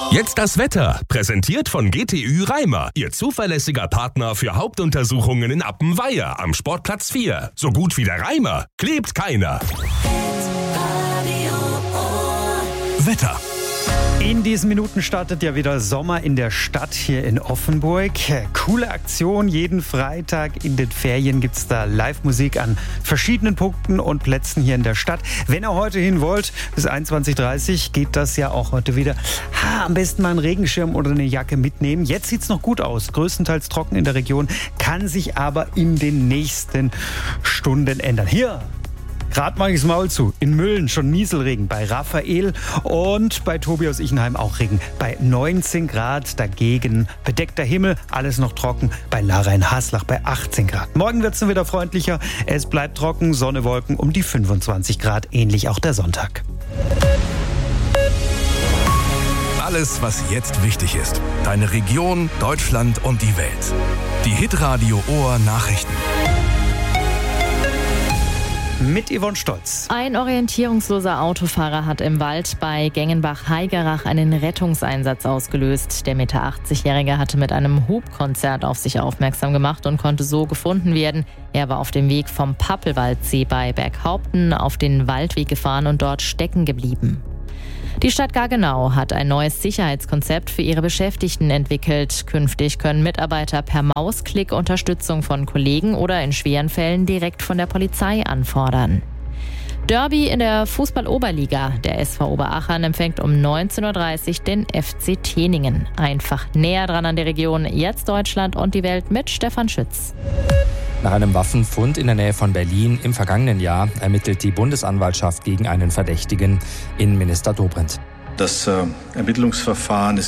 Jetzt das Wetter, präsentiert von GTÜ Reimer, Ihr zuverlässiger Partner für Hauptuntersuchungen in Appenweier am Sportplatz 4. So gut wie der Reimer klebt keiner. Wetter. In diesen Minuten startet ja wieder Sommer in der Stadt hier in Offenburg. Coole Aktion, jeden Freitag in den Ferien gibt es da Live-Musik an verschiedenen Punkten und Plätzen hier in der Stadt. Wenn ihr heute hin wollt, bis 21:30 Uhr geht das ja auch heute wieder. Am besten mal einen Regenschirm oder eine Jacke mitnehmen. Jetzt sieht es noch gut aus, größtenteils trocken in der Region, kann sich aber in den nächsten Stunden ändern. Hier gerade mache ich das Maul zu. In Müllen schon Nieselregen bei Raphael und bei Tobi aus Ichenheim auch Regen. Bei 19 Grad dagegen bedeckter Himmel, alles noch trocken. Bei Lara in Haslach bei 18 Grad. Morgen wird es dann wieder freundlicher. Es bleibt trocken, Sonne, Wolken um die 25 Grad. Ähnlich auch der Sonntag. Alles, was jetzt wichtig ist. Deine Region, Deutschland und die Welt. Die Hitradio Ohr Nachrichten. Mit Yvonne Stolz. Ein orientierungsloser Autofahrer hat im Wald bei Gengenbach-Heigerach einen Rettungseinsatz ausgelöst. Der Mitte 80-Jährige hatte mit einem Hubkonzert auf sich aufmerksam gemacht und konnte so gefunden werden. Er war auf dem Weg vom Pappelwaldsee bei Berghaupten auf den Waldweg gefahren und dort stecken geblieben. Die Stadt Gaggenau hat ein neues Sicherheitskonzept für ihre Beschäftigten entwickelt. Künftig können Mitarbeiter per Mausklick Unterstützung von Kollegen oder in schweren Fällen direkt von der Polizei anfordern. Derby in der Fußball-Oberliga. Der SV Oberachern empfängt um 19:30 Uhr den FC Teningen. Einfach näher dran an die Region. Jetzt Deutschland und die Welt mit Stefan Schütz. Nach einem Waffenfund in der Nähe von Berlin im vergangenen Jahr ermittelt die Bundesanwaltschaft gegen einen Verdächtigen. Innenminister Dobrindt. Das Ermittlungsverfahren ist